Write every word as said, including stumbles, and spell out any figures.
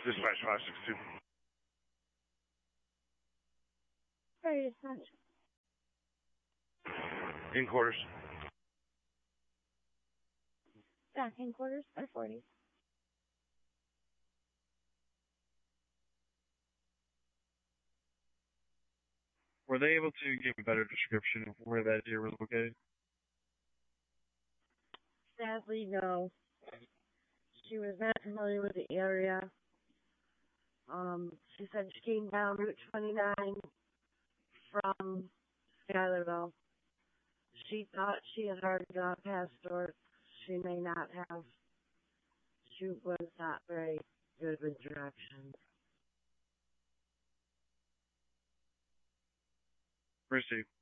Dispatch five six two. Hey, dispatch. In quarters. Back in quarters, five forty. Were they able to give a better description of where that deer was located? Sadly, no. She was not familiar with the area. Um, she said she came down Route twenty-nine from Schuylerville. She thought she had already gone past Dork. She may not have. She was not very good with directions. Received.